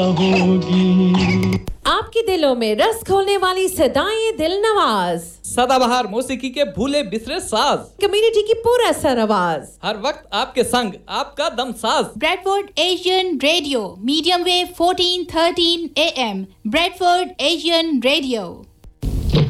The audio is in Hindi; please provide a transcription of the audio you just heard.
आपके दिलों में रस घोलने वाली सदाएं दिल नवाज, सदाबहार मौसीकी के भूले बिसरे साज, कम्युनिटी की पूरा सर आवाज, हर वक्त आपके संग आपका Damsaz. Bradford Asian radio, medium wave 1413 AM, Bradford Asian radio.